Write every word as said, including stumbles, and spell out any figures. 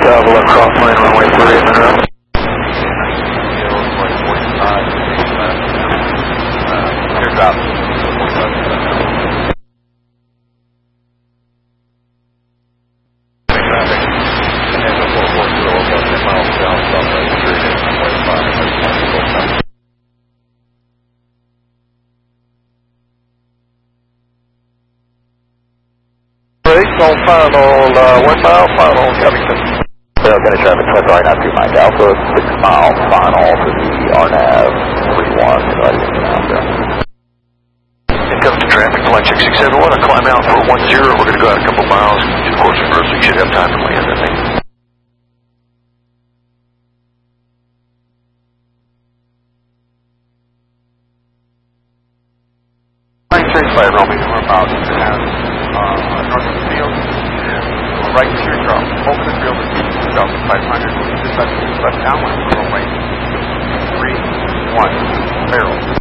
Travel across lane runway three and then runway. Airdrop. On final, uh, one mile final, Covington. So gonna traffic check right now to Mike Alpha, six mile final to the R NAV three one, right now. Covington traffic, flight check six seven one, I climb out for one zero, we're going to go out a couple miles, do the course reverse, we should have time to land, I think. Nine six by Romeo, we're about to have uh, north of the field, and right shear drop, over the field is two thousand five hundred, just left, just left downwind for runway three one, barrel.